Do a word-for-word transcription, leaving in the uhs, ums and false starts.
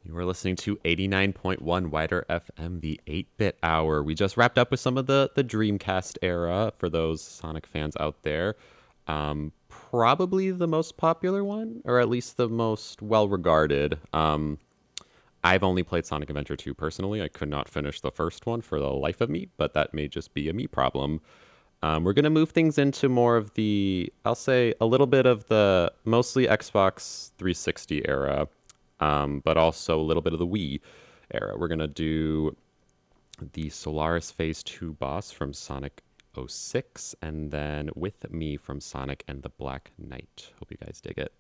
You were listening to eighty-nine point one Wider F M, the eight-bit hour. We just wrapped up with some of the, the Dreamcast era for those Sonic fans out there. Um, probably the most popular one, or at least the most well-regarded. Um, I've only played Sonic Adventure two personally. I could not finish the first one for the life of me, but that may just be a me problem. Um, we're going to move things into more of the, I'll say, a little bit of the mostly Xbox three sixty era, um, but also a little bit of the Wii era. We're going to do the Solaris Phase two boss from Sonic oh six, and then With Me from Sonic and the Black Knight. Hope you guys dig it.